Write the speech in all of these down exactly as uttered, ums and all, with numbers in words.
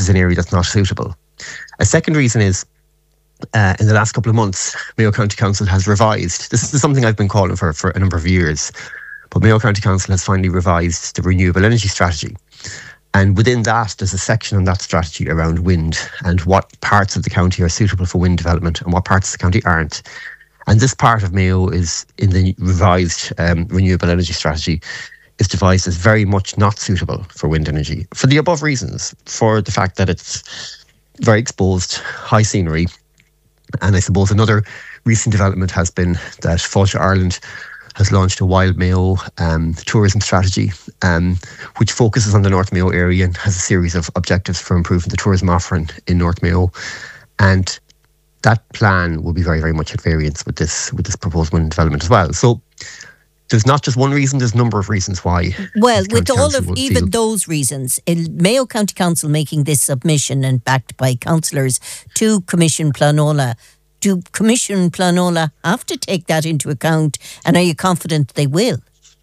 is an area that's not suitable. A second reason is, uh, in the last couple of months, Mayo County Council has revised. This is something I've been calling for for a number of years, but Mayo County Council has finally revised the renewable energy strategy. And within that, there's a section on that strategy around wind and what parts of the county are suitable for wind development and what parts of the county aren't. And this part of Mayo is, in the revised um, renewable energy strategy, is devised as very much not suitable for wind energy for the above reasons, for the fact that it's very exposed, high scenery. And I suppose another recent development has been that Fáilte Ireland has launched a Wild Mayo um, tourism strategy, um, which focuses on the North Mayo area and has a series of objectives for improving the tourism offering in North Mayo. And that plan will be very, very much at variance with this with this proposed wind development as well. So there's not just one reason, there's a number of reasons why. Well, with all of even those reasons, Mayo County Council making this submission and backed by councillors to Commission Planola, do Commission Planola have to take that into account, and are you confident they will?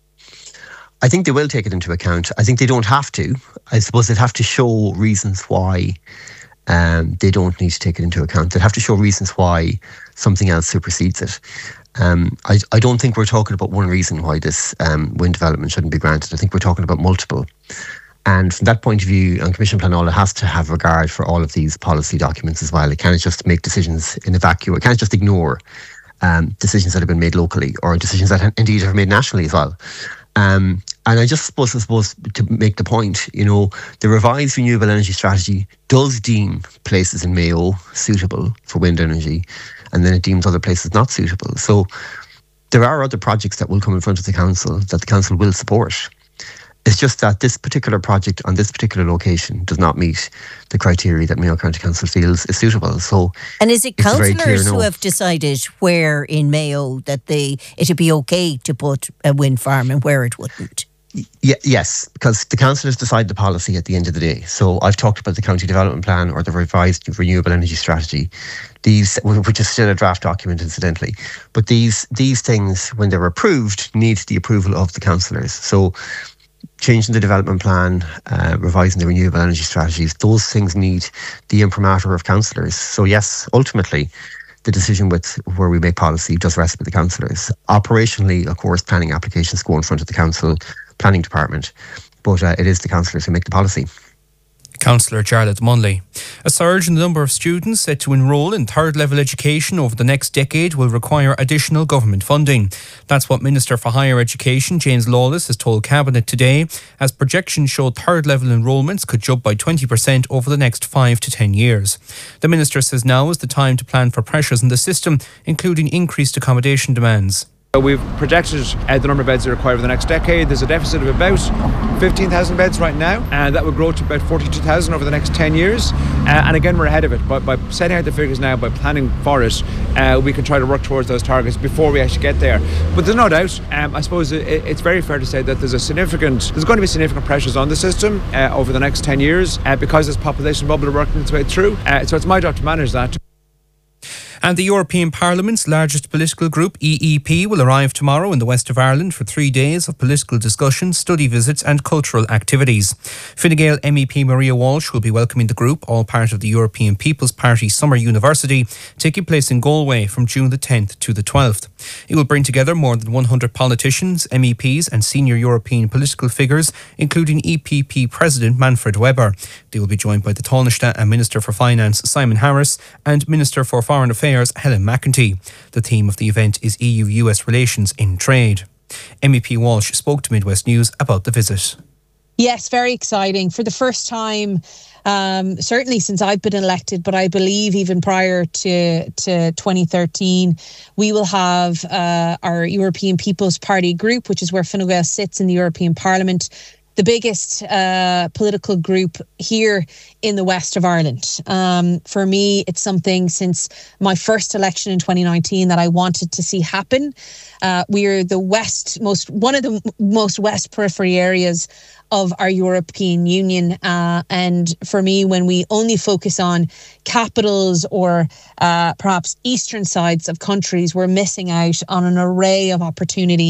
I think they will take it into account. I think they don't have to. I suppose they'd have to show reasons why um, they don't need to take it into account. They'd have to show reasons why something else supersedes it. Um, I, I don't think we're talking about one reason why this um, wind development shouldn't be granted. I think we're talking about multiple. And from that point of view, and Commission Planola has to have regard for all of these policy documents as well. It can't just make decisions in a vacuum. It can't just ignore um, decisions that have been made locally or decisions that indeed are made nationally as well. Um, and I just suppose, I suppose to make the point, you know, the revised renewable energy strategy does deem places in Mayo suitable for wind energy, and then it deems other places not suitable. So there are other projects that will come in front of the council that the council will support. It's just that this particular project on this particular location does not meet the criteria that Mayo County Council feels is suitable. So, and is it councillors no. who have decided where in Mayo that they it'd be okay to put a wind farm and where it wouldn't? Yeah, yes, because the councillors decide the policy at the end of the day. So I've talked about the county development plan or the revised renewable energy strategy, these, which is still a draft document incidentally. But these these things, when they're approved, need the approval of the councillors. So changing the development plan, uh, revising the renewable energy strategies, those things need the imprimatur of councillors. So yes, ultimately, the decision with where we make policy does rest with the councillors. Operationally, of course, planning applications go in front of the council planning department, but uh, it is the councillors who make the policy. Councillor Charlotte Munley. A surge in the number of students set to enrol in third level education over the next decade will require additional government funding. That's what Minister for Higher Education James Lawless has told Cabinet today, as projections show third level enrolments could jump by twenty percent over the next five to ten years. The Minister says now is the time to plan for pressures in the system, including increased accommodation demands. We've projected uh, the number of beds that are required over the next decade. There's a deficit of about fifteen thousand beds right now, and that will grow to about forty-two thousand over the next ten years. Uh, and again, we're ahead of it. But by setting out the figures now, by planning for it, uh, we can try to work towards those targets before we actually get there. But there's no doubt, um, I suppose it, it's very fair to say that there's a significant, there's going to be significant pressures on the system uh, over the next ten years uh, because this population bubble working its way through. Uh, so it's my job to manage that. And the European Parliament's largest political group, E E P, will arrive tomorrow in the west of Ireland for three days of political discussion, study visits and cultural activities. Fine Gael M E P Maria Walsh will be welcoming the group, all part of the European People's Party Summer University, taking place in Galway from June the tenth to the twelfth. It will bring together more than one hundred politicians, M E Ps and senior European political figures, including E P P President Manfred Weber. They will be joined by the Taoiseach and Minister for Finance Simon Harris and Minister for Foreign Affairs Helen McEntee. The theme of the event is E U U S relations in trade. M E P Walsh spoke to Midwest News about the visit. Yes, very exciting. For the first time, um, certainly since I've been elected, but I believe even prior to, to twenty thirteen, we will have uh, our European People's Party group, which is where Fine Gael sits in the European Parliament, the biggest uh, political group here in the west of Ireland. Um, for me, it's something since my first election in twenty nineteen that I wanted to see happen. Uh, we're the west, most one of the most west periphery areas of our European Union. Uh, and for me, when we only focus on capitals or uh, perhaps eastern sides of countries, we're missing out on an array of opportunity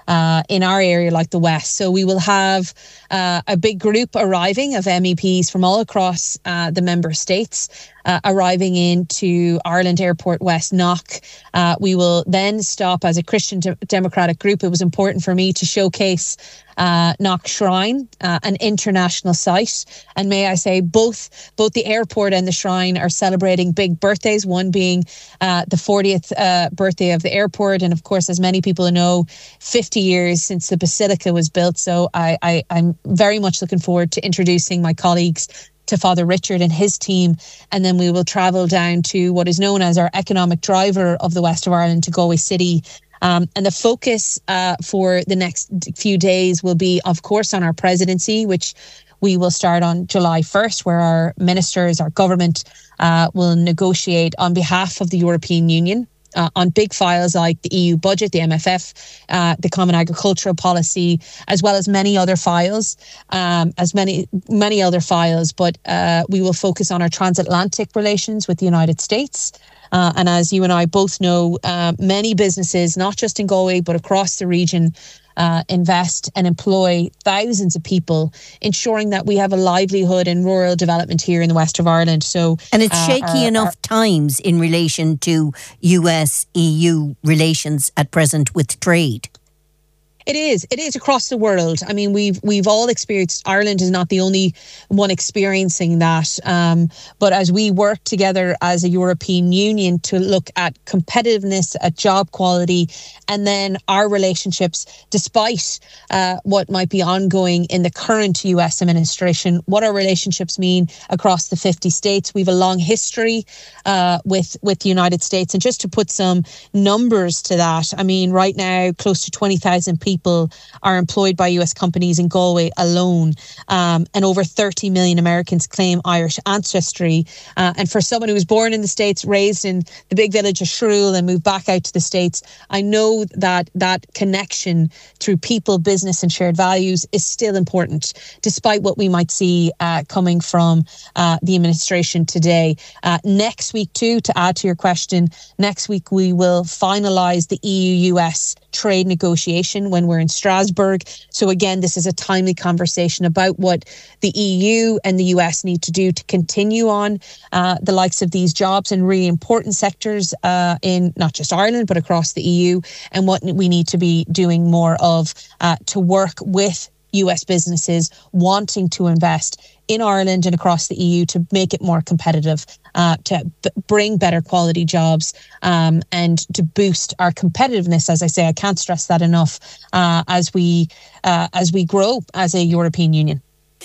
uh, in our area, like the West. So we will have uh, a big group arriving of M E Ps from all across uh, the member states. Uh, arriving into Ireland Airport West Knock. Uh, we will then stop as a Christian de- Democratic group. It was important for me to showcase uh, Knock Shrine, uh, an international site. And may I say, both both the airport and the shrine are celebrating big birthdays, one being uh, the fortieth uh, birthday of the airport. And of course, as many people know, fifty years since the Basilica was built. So I, I, I'm very much looking forward to introducing my colleagues to Father Richard and his team, and then we will travel down to what is known as our economic driver of the west of Ireland, to Galway City. Um, and the focus uh, for the next few days will be, of course, on our presidency, which we will start on July first, where our ministers, our government uh, will negotiate on behalf of the European Union Uh, on big files like the E U budget, the M F F, uh, the Common Agricultural Policy, as well as many other files, um, as many many other files. But uh, we will focus on our transatlantic relations with the United States. Uh, and as you and I both know, uh, many businesses, not just in Galway, but across the region, Uh, invest and employ thousands of people, ensuring that we have a livelihood and rural development here in the west of Ireland. So, and it's uh, shaky our, enough our, times in relation to U S E U relations at present with trade. It is. It is across the world. I mean, we've we've all experienced. Ireland is not the only one experiencing that. Um, but as we work together as a European Union to look at competitiveness, at job quality, and then our relationships, despite uh, what might be ongoing in the current U S administration, what our relationships mean across the fifty states. We have a long history uh, with with the United States, and just to put some numbers to that, I mean, right now, close to twenty thousand people. People are employed by U S companies in Galway alone, um, and over thirty million Americans claim Irish ancestry. Uh, and for someone who was born in the States, raised in the big village of Shrule, and moved back out to the States, I know that that connection through people, business, and shared values is still important, despite what we might see uh, coming from uh, the administration today. Uh, next week, too, to add to your question, next week we will finalise the E U U S trade negotiation when we're in Strasbourg. So again, this is a timely conversation about what the E U and the U S need to do to continue on uh, the likes of these jobs in really important sectors uh, in not just Ireland, but across the E U, and what we need to be doing more of uh, to work with U S businesses wanting to invest in Ireland and across the E U to make it more competitive, uh, to b- bring better quality jobs, um, and to boost our competitiveness. As I say, I can't stress that enough uh, as we uh, as we grow as a European Union.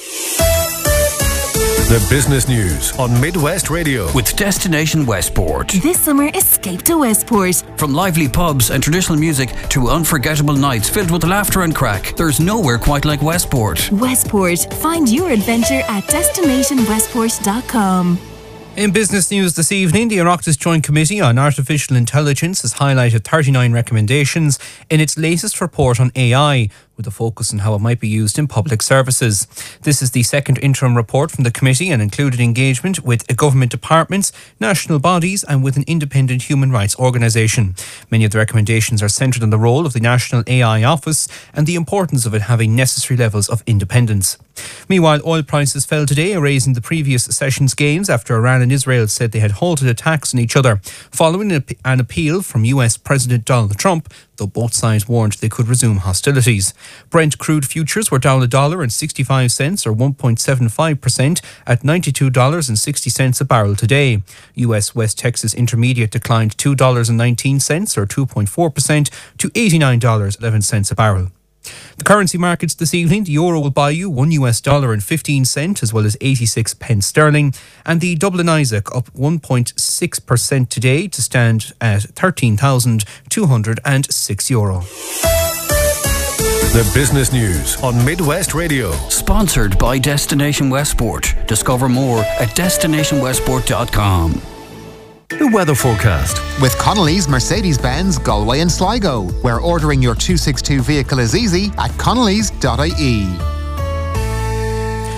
The business news on Midwest Radio with Destination Westport. This summer, escape to Westport. From lively pubs and traditional music to unforgettable nights filled with laughter and crack, there's nowhere quite like Westport. Westport. Find your adventure at destination westport dot com. In business news this evening, the Oireachtas Joint Committee on Artificial Intelligence has highlighted thirty-nine recommendations in its latest report on A I, with a focus on how it might be used in public services. This is the second interim report from the committee and included engagement with government departments, national bodies and with an independent human rights organisation. Many of the recommendations are centred on the role of the National A I Office and the importance of it having necessary levels of independence. Meanwhile, oil prices fell today, erasing the previous session's gains after Iran and Israel said they had halted attacks on each other, following an appeal from U S President Donald Trump, though both sides warned they could resume hostilities. Brent crude futures were down a dollar and sixty-five cents, or one point seven five percent, at ninety-two dollars and sixty cents a barrel today. U S West Texas Intermediate declined two dollars and nineteen cents, or two point four percent, to eighty-nine dollars and eleven cents a barrel. The currency markets this evening: the euro will buy you one U S dollar and fifteen cent, as well as eighty-six pence sterling, and the Dublin Isaac up one point six percent today to stand at thirteen thousand two hundred six euro. The business news on Midwest Radio. Sponsored by Destination Westport. Discover more at destination westport dot com. The weather forecast with Connolly's Mercedes-Benz Galway and Sligo, where ordering your two sixty-two vehicle is easy at connellys dot I E.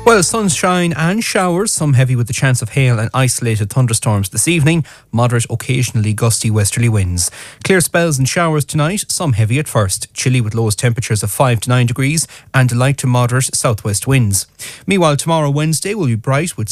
Well, sunshine and showers, some heavy with the chance of hail and isolated thunderstorms this evening. Moderate, occasionally gusty westerly winds. Clear spells and showers tonight, some heavy at first. Chilly with lowest temperatures of five to nine degrees and light to moderate southwest winds. Meanwhile, tomorrow Wednesday will be bright with